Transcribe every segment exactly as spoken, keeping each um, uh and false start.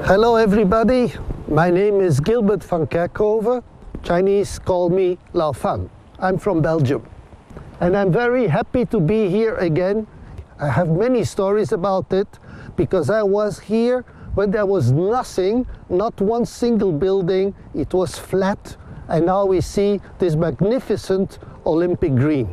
Hello everybody, my name is Gilbert van Kerkhove. Chinese call me Lao Fan. I'm from Belgium. And I'm very happy to be here again. I have many stories about it because I was here when there was nothing, not one single building. It was flat, and now we see this magnificent Olympic Green.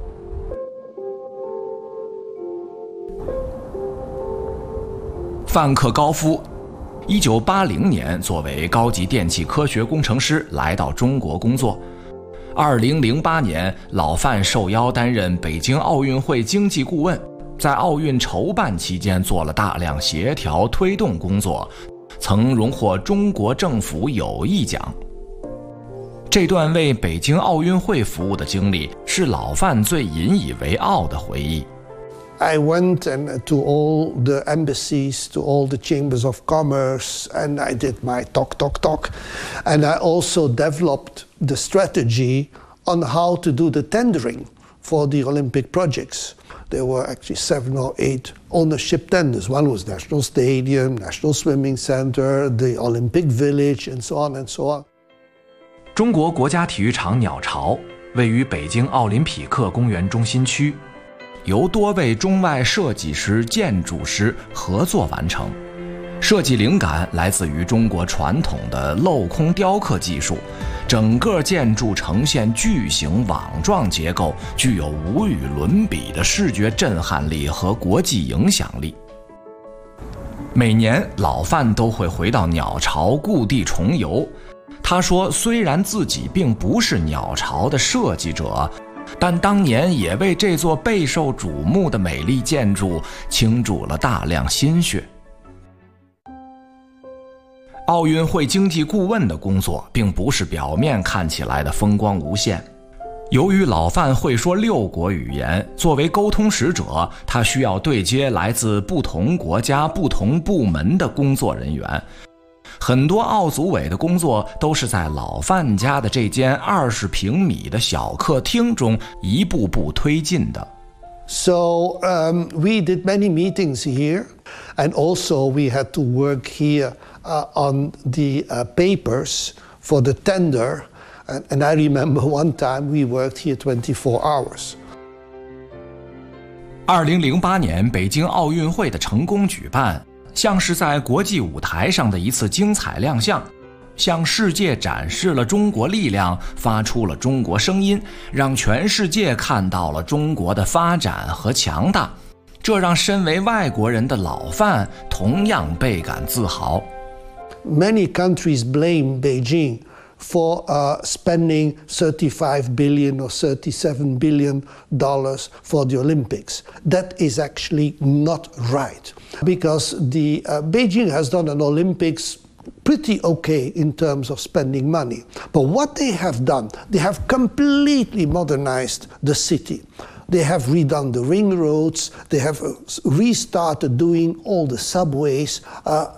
范克高夫，一九八零年作为高级电气科学工程师来到中国工作。二零零八年，老范受邀担任北京奥运会经济顾问，在奥运筹办期间做了大量协调推动工作，曾荣获中国政府友谊奖。这段为北京奥运会服务的经历，是老范最引以为傲的回忆。 I went and to all the embassies, to all the chambers of commerce, and I did my talk, talk, talk. And I also developed the strategy on how to do the tendering for the Olympic projects. There were actually seven or eight ownership tenders. One was National Stadium, National Swimming Center, the Olympic Village, and so on and so on. 中国国家体育场鸟巢位于北京奥林匹克公园中心区。由多位中外设计师、建筑师合作完成，设计灵感来自于中国传统的镂空雕刻技术，整个建筑呈现巨型网状结构，具有无与伦比的视觉震撼力和国际影响力。每年老范都会回到鸟巢故地重游，他说虽然自己并不是鸟巢的设计者，但当年也为这座备受瞩目的美丽建筑倾注了大量心血。奥运会经济顾问的工作并不是表面看起来的风光无限。由于老范会说六国语言，作为沟通使者，他需要对接来自不同国家、不同部门的工作人员。很多奥组委的工作都是在老范家的这间二十平米的小客厅中一步步推进的。 So um, we did many meetings here, and also we had to work here uh, on the uh, papers for the tender. And, and I remember one time we worked here twenty-four hours. 二零零八年北京奥运会的成功举办，像是在国际舞台上的一次精彩亮相，向世界展示了中国力量，发出了中国声音，让全世界看到了中国的发展和强大。这让身为外国人的老范同样倍感自豪。 Many countries blame Beijing for uh, spending thirty-five billion or thirty-seven billion dollars for the Olympics. That is actually not right, because the uh, Beijing has done an Olympics pretty okay in terms of spending money. But what they have done, they have completely modernized the city. They have redone the ring roads, they have restarted doing all the subways. Uh,